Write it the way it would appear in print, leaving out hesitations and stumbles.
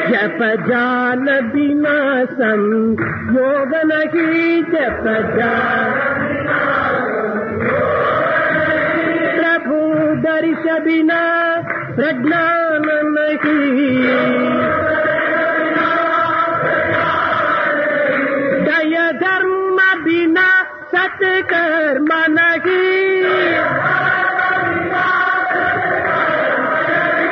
जप जान बिना संयोग नहीं, जप जान प्रभु दर्श बिना प्रज्ञान नहीं, दया धर्म बिना सत्कर्म नहीं।